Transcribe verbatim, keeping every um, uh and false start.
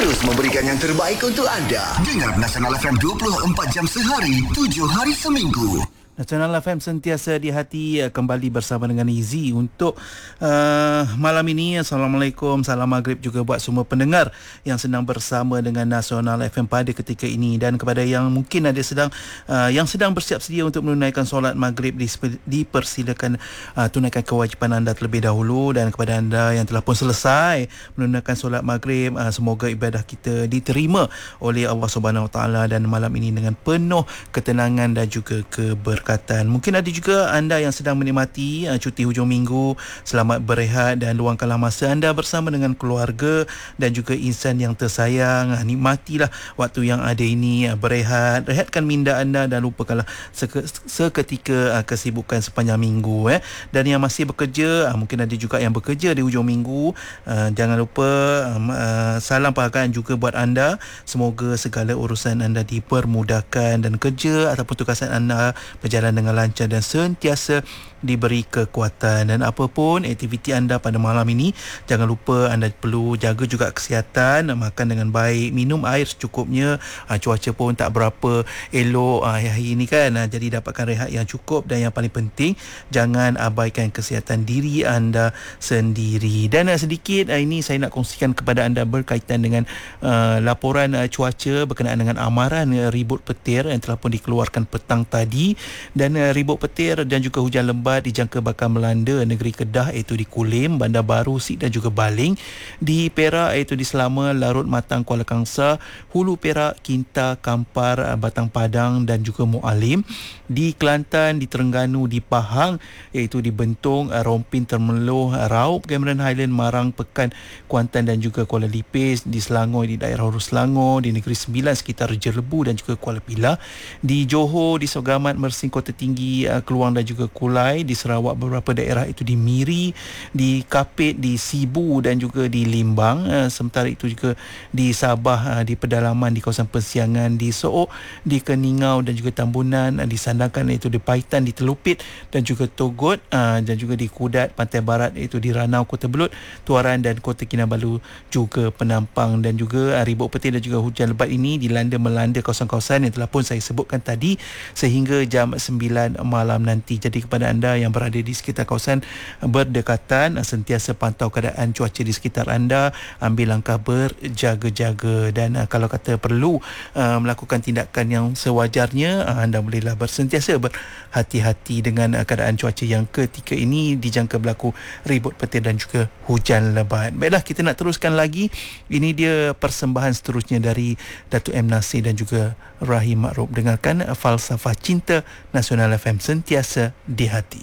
Terus memberikan yang terbaik untuk anda. Dengar Nasional F M dua puluh empat jam sehari, tujuh hari seminggu. Nasional F M sentiasa di hati, kembali bersama dengan Izzy untuk uh, malam ini. Assalamualaikum, salam maghrib juga buat semua pendengar yang sedang bersama dengan Nasional F M pada ketika ini, dan kepada yang mungkin ada sedang uh, yang sedang bersiap sedia untuk menunaikan solat maghrib, dipersilakan uh, tunaikan kewajipan anda terlebih dahulu. Dan kepada anda yang telah pun selesai menunaikan solat maghrib, uh, semoga ibadah kita diterima oleh Allah Subhanahu Wa Taala dan malam ini dengan penuh ketenangan dan juga keberkatan. Mungkin ada juga anda yang sedang menikmati uh, cuti hujung minggu. Selamat berehat dan luangkanlah masa anda bersama dengan keluarga dan juga insan yang tersayang. Uh, nikmatilah waktu yang ada ini, uh, berehat, rehatkan minda anda dan lupakanlah seke- seketika uh, kesibukan sepanjang minggu. Eh. Dan yang masih bekerja, uh, mungkin ada juga yang bekerja di hujung minggu. Uh, jangan lupa um, uh, salam penghargaan juga buat anda. Semoga segala urusan anda dipermudahkan dan kerja ataupun tugasan anda berjalan dengan lancar dan sentiasa diberi kekuatan. Dan apapun aktiviti anda pada malam ini, jangan lupa anda perlu jaga juga kesihatan, makan dengan baik, minum air secukupnya. Ha, cuaca pun tak berapa elok ha, hari ini kan, ha, jadi dapatkan rehat yang cukup, dan yang paling penting jangan abaikan kesihatan diri anda sendiri. Dan uh, sedikit uh, ini saya nak kongsikan kepada anda berkaitan dengan uh, laporan uh, cuaca berkenaan dengan amaran uh, ribut petir yang telah pun dikeluarkan petang tadi. Dan uh, ribut petir dan juga hujan lebat dijangka bakal melanda negeri Kedah, iaitu di Kulim, Bandar Baru, Sik dan juga Baling. Di Perak, iaitu di Selama, Larut, Matang, Kuala Kangsar, Hulu Perak, Kinta, Kampar, uh, Batang Padang dan juga Mualim. Di Kelantan, di Terengganu, di Pahang, iaitu di Bentong, uh, Rompin, Termeloh, uh, Raup, Cameron Highland, Marang, Pekan, Kuantan dan juga Kuala Lipis. Di Selangor, di daerah Hulu Selangor, di Negeri Sembilan sekitar Jelebu dan juga Kuala Pilah. Di Johor, di Sogamat, Mersing, Kota Tinggi, uh, Keluang dan juga Kulai. Di Sarawak, beberapa daerah itu di Miri, di Kapit, di Sibu dan juga di Limbang. Uh, sementara itu juga di Sabah, uh, di pedalaman di kawasan Persiangan, di Sook, di Keningau dan juga Tambunan, uh, di Sandakan iaitu di Paitan, di Telupit dan juga Togot, uh, dan juga di Kudat, Pantai Barat iaitu di Ranau, Kota Belud, Tuaran dan Kota Kinabalu juga Penampang. Dan juga uh, ribut petir dan juga hujan lebat ini dilanda melanda kawasan-kawasan yang telah pun saya sebutkan tadi sehingga jam sembilan malam nanti. Jadi kepada anda yang berada di sekitar kawasan berdekatan, sentiasa pantau keadaan cuaca di sekitar anda, ambil langkah berjaga-jaga, dan uh, kalau kata perlu uh, melakukan tindakan yang sewajarnya, uh, anda bolehlah bersentiasa berhati-hati dengan uh, keadaan cuaca yang ketika ini dijangka berlaku ribut petir dan juga hujan lebat. Baiklah, kita nak teruskan lagi. Ini dia persembahan seterusnya dari Datuk M. Nasir dan juga Rahim Makruf. Dengarkan Falsafah Cinta, Nasional F M sentiasa di hati.